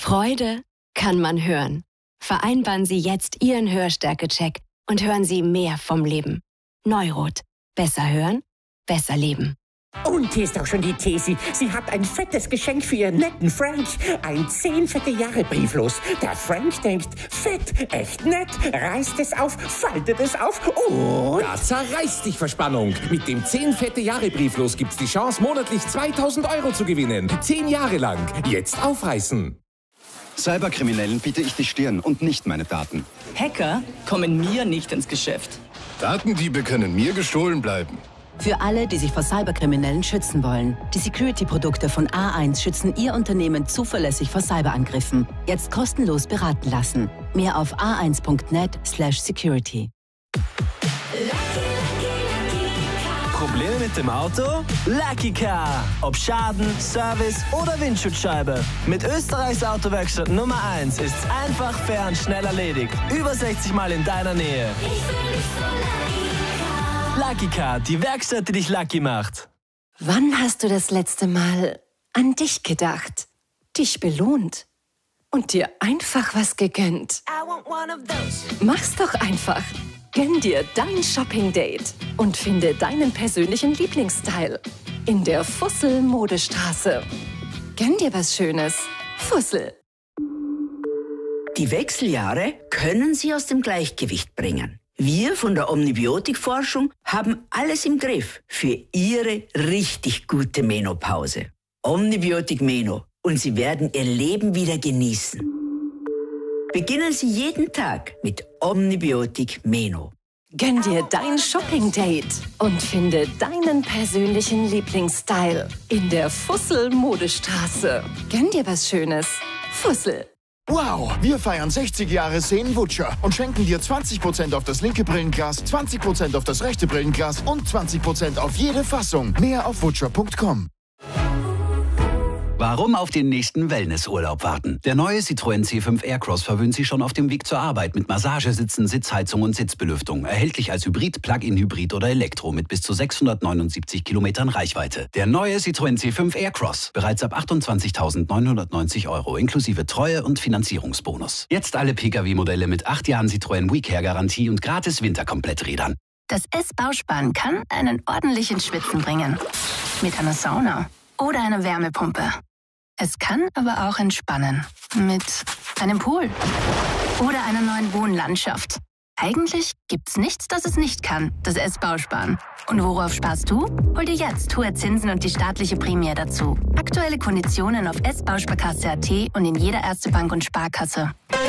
Freude kann man hören. Vereinbaren Sie jetzt Ihren Hörstärke-Check und hören Sie mehr vom Leben. Neurot. Besser hören, besser leben. Und hier ist auch schon die Tesi. Sie hat ein fettes Geschenk für ihren netten Frank. Ein 10 fette Jahre Brieflos. Der Frank denkt, fett, echt nett, reißt es auf, faltet es auf und... Da zerreißt dich Verspannung. Mit dem 10 fette Jahre Brieflos gibt's die Chance, monatlich 2.000 € zu gewinnen. 10 Jahre lang. Jetzt aufreißen. Cyberkriminellen biete ich die Stirn und nicht meine Daten. Hacker kommen mir nicht ins Geschäft. Datendiebe können mir gestohlen bleiben. Für alle, die sich vor Cyberkriminellen schützen wollen. Die Security-Produkte von A1 schützen Ihr Unternehmen zuverlässig vor Cyberangriffen. Jetzt kostenlos beraten lassen. Mehr auf a1.net/security. Probleme mit dem Auto? Lucky Car. Ob Schaden, Service oder Windschutzscheibe. Mit Österreichs Autowerkstatt Nummer 1 ist's einfach, fair und schnell erledigt. Über 60 Mal in deiner Nähe. Lucky Car, die Werkstatt, die dich lucky macht. Wann hast du das letzte Mal an dich gedacht, dich belohnt und dir einfach was gegönnt? Mach's doch einfach. Gönn dir dein Shopping-Date und finde deinen persönlichen Lieblingsstyle in der Fussel-Modestraße. Gönn dir was Schönes. Fussel. Die Wechseljahre können Sie aus dem Gleichgewicht bringen. Wir von der Omnibiotik-Forschung haben alles im Griff für Ihre richtig gute Menopause. Omnibiotik Meno und Sie werden Ihr Leben wieder genießen. Beginnen Sie jeden Tag mit Omnibiotik Meno. Gönn dir dein Shopping-Date und finde deinen persönlichen Lieblingsstyle in der Fussel-Modestraße. Gönn dir was Schönes. Fussel. Wow, wir feiern 60 Jahre Seen-Wutscher und schenken dir 20% auf das linke Brillenglas, 20% auf das rechte Brillenglas und 20% auf jede Fassung. Mehr auf wutscher.com. Warum auf den nächsten Wellnessurlaub warten? Der neue Citroën C5 Aircross verwöhnt Sie schon auf dem Weg zur Arbeit mit Massagesitzen, Sitzheizung und Sitzbelüftung. Erhältlich als Hybrid, Plug-in-Hybrid oder Elektro mit bis zu 679 Kilometern Reichweite. Der neue Citroën C5 Aircross. Bereits ab 28.990 € inklusive Treue- und Finanzierungsbonus. Jetzt alle Pkw-Modelle mit 8 Jahren Citroën WeCare-Garantie und gratis Winterkompletträdern. Das S-Bausparen kann einen ordentlichen Schwitzen bringen. Mit einer Sauna oder einer Wärmepumpe. Es kann aber auch entspannen mit einem Pool oder einer neuen Wohnlandschaft. Eigentlich gibt's nichts, das es nicht kann, das S-Bausparen. Und worauf sparst du? Hol dir jetzt hohe Zinsen und die staatliche Prämie dazu. Aktuelle Konditionen auf s-bausparkasse.at und in jeder Erste Bank und Sparkasse.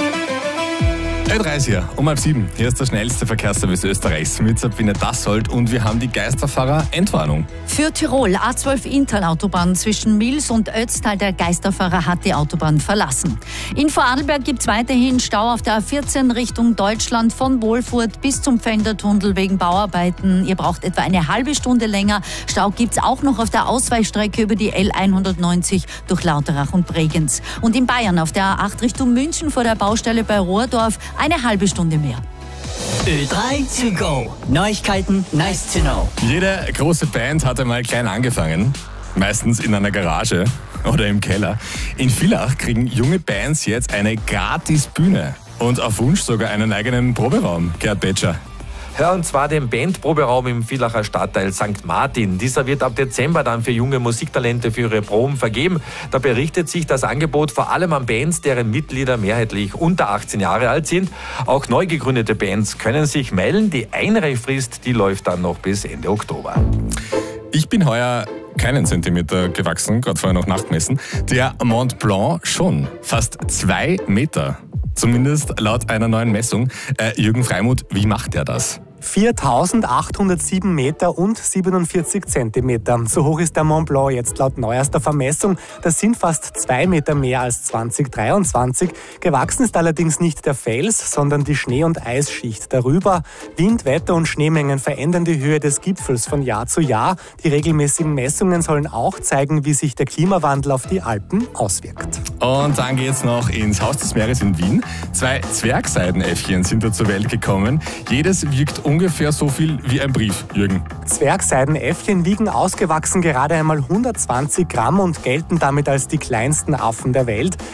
Ö3 hier, um 6:30. Hier ist der schnellste Verkehrsservice Österreichs mit Sabine Dassold und wir haben die Geisterfahrer-Entwarnung. Für Tirol, A12 Inntal-Autobahn zwischen Mils und Ötztal. Der Geisterfahrer hat die Autobahn verlassen. In Vorarlberg gibt es weiterhin Stau auf der A14 Richtung Deutschland von Wolfurt bis zum Pfändertunnel wegen Bauarbeiten. Ihr braucht etwa eine halbe Stunde länger. Stau gibt es auch noch auf der Ausweichstrecke über die L190 durch Lauterach und Bregenz. Und in Bayern auf der A8 Richtung München vor der Baustelle bei Rohrdorf eine halbe Stunde mehr. Ö3 to go. Neuigkeiten, nice to know. Jede große Band hat einmal klein angefangen. Meistens in einer Garage oder im Keller. In Villach kriegen junge Bands jetzt eine gratis Bühne. Und auf Wunsch sogar einen eigenen Proberaum. Gerd Betscher. Ja, und zwar den Bandproberaum im Villacher Stadtteil St. Martin. Dieser wird ab Dezember dann für junge Musiktalente für ihre Proben vergeben. Dabei richtet sich das Angebot vor allem an Bands, deren Mitglieder mehrheitlich unter 18 Jahre alt sind. Auch neu gegründete Bands können sich melden. Die Einreichfrist, die läuft dann noch bis Ende Oktober. Ich bin heuer keinen Zentimeter gewachsen, gerade vorher noch nachgemessen. Der Mont Blanc schon. Fast 2 Meter. Zumindest laut einer neuen Messung. Jürgen Freimuth, wie macht er das? 4.807 Meter und 47 Zentimeter. So hoch ist der Mont Blanc jetzt laut neuester Vermessung. Das sind fast 2 Meter mehr als 2023. Gewachsen ist allerdings nicht der Fels, sondern die Schnee- und Eisschicht darüber. Wind, Wetter und Schneemengen verändern die Höhe des Gipfels von Jahr zu Jahr. Die regelmäßigen Messungen sollen auch zeigen, wie sich der Klimawandel auf die Alpen auswirkt. Und dann geht's noch ins Haus des Meeres in Wien. 2 Zwergseidenäffchen sind da zur Welt gekommen. Jedes wiegt ungefähr so viel wie ein Brief, Jürgen. Zwergseidenäffchen wiegen ausgewachsen gerade einmal 120 Gramm und gelten damit als die kleinsten Affen der Welt.